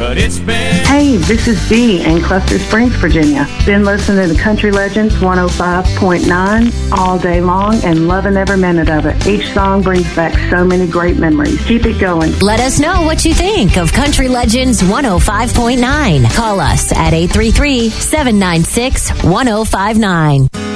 but it's been... Hey, this is Dee in Cluster Springs, Virginia. Been listening to Country Legends 105.9 all day long and loving every minute of it. Each song brings back so many great memories. Keep it going. Let us know what you think of Country Legends 105.9. Call us at 833-796-1059.